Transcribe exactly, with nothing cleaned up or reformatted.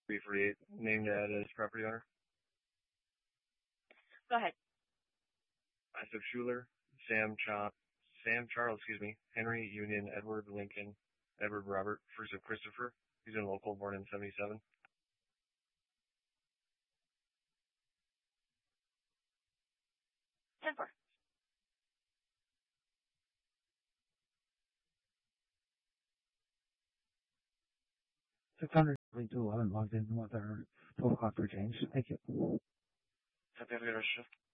three forty-eight, named as property owner. Go ahead. Isaac Schuler, Sam Cha- Sam Charles, excuse me, Henry Union, Edward Lincoln, Edward Robert, first of Christopher. He's a local, born in seventy-seven. ten four. six hundred two eleven logged in with our twelve o'clock for change. Thank you. Happy to have a good rest of your shift.